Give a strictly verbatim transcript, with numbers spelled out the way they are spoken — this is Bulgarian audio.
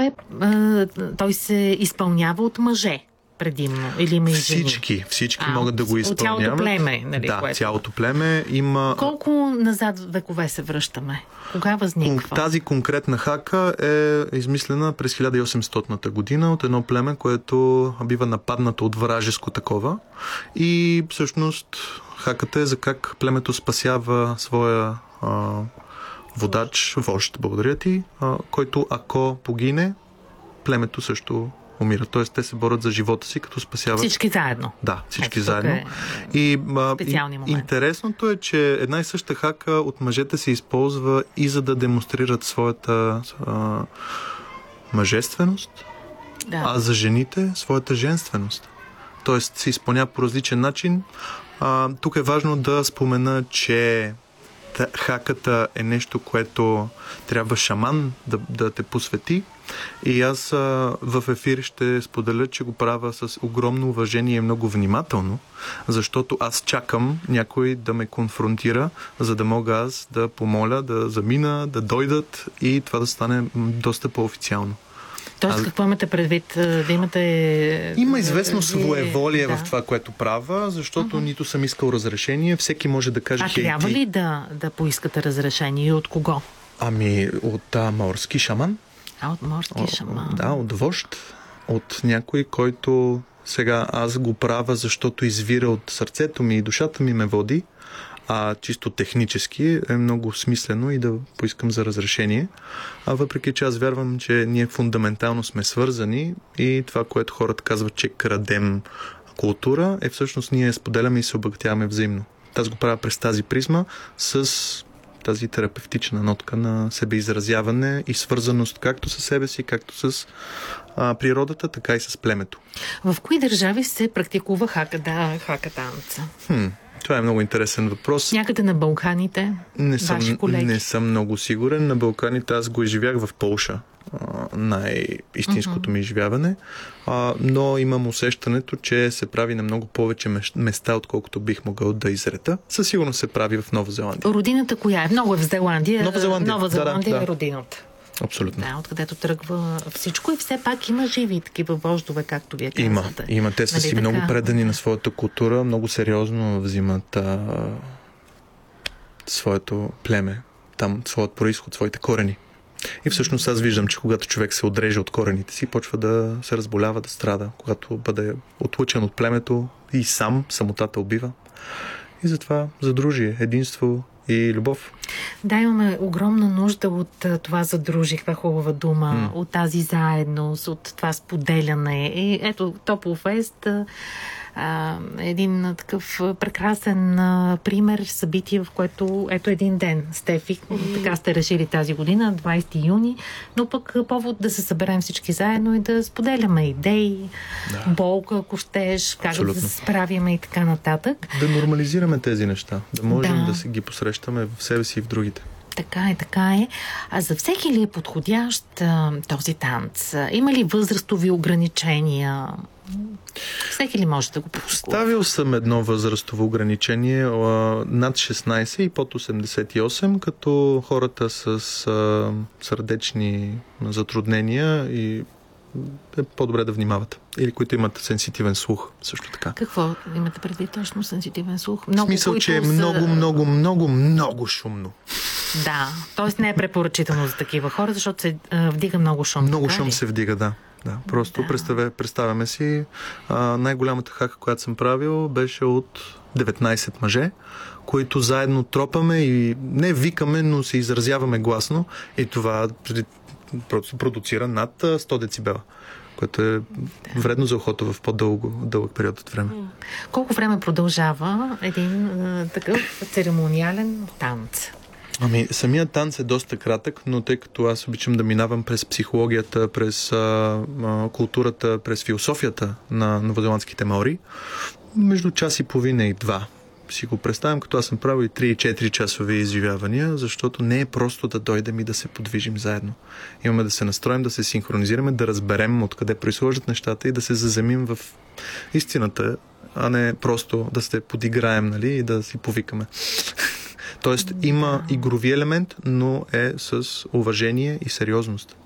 е, а, той се изпълнява от мъже предимно, или има и жени? Всички, всички а, могат да го изпълняват. От цялото племе, нали? Да, което? цялото племе има... Колко назад векове се връщаме? Кога възниква? Тази конкретна хака е измислена през хиляда и осемстотната година от едно племе, което бива нападнато от вражеско такова. И всъщност хаката е за как племето спасява своя а, водач, вожд, благодаря ти, а, който ако погине, племето също умират. Тоест, те се борят за живота си, като спасяват... Всички заедно. Да, всички Ето, заедно. Е... И, а, и интересното е, че една и съща хака от мъжете се използва и за да демонстрират своята а, мъжественост, да. а за жените своята женственост. Тоест, се изпълнява по различен начин. А, тук е важно да спомена, че хаката е нещо, което трябва шаман да, да те посвети. И аз а, в ефир ще споделя, че го правя с огромно уважение и много внимателно, защото аз чакам някой да ме конфронтира, за да мога аз да помоля, да замина, да дойдат и това да стане доста по-официално. Тоест, а... какво имате предвид? Да имате... Има известно своеволие да. в това, което правя, защото uh-huh. нито съм искал разрешение. Всеки може да каже... А трябва ли да, да поискате разрешение и от кого? Ами, от а, морски шаман. А, от морски О, шаман. Да, от вожд. От някой, който сега аз го правя, защото извира от сърцето ми и душата ми ме води, а чисто технически е много смислено и да поискам за разрешение. А въпреки, че аз вярвам, че ние фундаментално сме свързани и това, което хората казват, че крадем култура, е всъщност ние споделяме и се обогатяваме взаимно. Аз го правя през тази призма с тази терапевтична нотка на себеизразяване и свързаност както с себе си, както с а, природата, така и с племето. В кои държави се практикува хака, да, хака танца? Хм, това е много интересен въпрос. Някъде на Балканите? Не съм, ваши колеги? не съм много сигурен. На Балканите аз го изживях в Полша. Най-истинското ми изживяване. А, но имам усещането, че се прави на много повече места, отколкото бих могъл да изрета. Със сигурност се прави в Нова Зеландия. Родината коя е? Много е в Зеландия. Нова Зеландия, Нова Зеландия да, да. е родината. Абсолютно. Да, откъдето тръгва всичко и все пак има живи такива вождове, както вие казвате. Има, има. Те са нали си така? много предани на своята култура, много сериозно взимат а, своето племе, там своят происход, своите корени. И всъщност аз виждам, че когато човек се отреже от корените си, почва да се разболява, да страда. Когато бъде отлучен от племето и сам, самотата убива. И затова задружие, единство и любов. Да, имаме огромна нужда от това задружие, каква хубава дума, mm. от тази заедност, от това споделяне. И ето, Топлофест а, един такъв прекрасен а, пример, събитие, в което ето един ден, Стефи, така сте решили тази година, двайсети юни, но пък повод да се съберем всички заедно и да споделяме идеи, да. болка, ако щеш, как Абсолютно. да се справяме и така нататък. Да нормализираме тези неща, да можем да, да се ги посрещаме в себе си и в другите. Така е, така е. А за всеки ли е подходящ а, този танц? Има ли възрастови ограничения? Всеки ли може да го практикува? Ставил съм едно възрастово ограничение а, над шестнайсет и под осемдесет и осем, като хората с а, сърдечни затруднения и е по-добре да внимават. Или които имат сенситивен слух, също така. Какво имате предвид точно сенситивен слух? Много, в смисъл, че е много, са... много, много, много шумно. Да, т.е. не е препоръчително за такива хора, защото се а, вдига много шум. Много шум ли? се вдига, да. Да, просто да. Представя, представяме си, а, най-голямата хака, която съм правил, беше от деветнайсет мъже, които заедно тропаме и не викаме, но се изразяваме гласно и това просто продуцира над сто децибела, което е вредно за ухото в по-дълго дълъг период от време. Колко време продължава един а, такъв церемониален танц? Ами, самият танц е доста кратък, но тъй като аз обичам да минавам през психологията, през а, а, културата, през философията на новозеландските маори, между час и половина и два си го представям, като аз съм правил и три и четири часови изживявания, защото не е просто да дойдем и да се подвижим заедно. Имаме да се настроим, да се синхронизираме, да разберем откъде произхождат нещата и да се заземим в истината, а не просто да се подиграем, нали, и да си повикаме. Тоест има игрови елемент, но е с уважение и сериозност.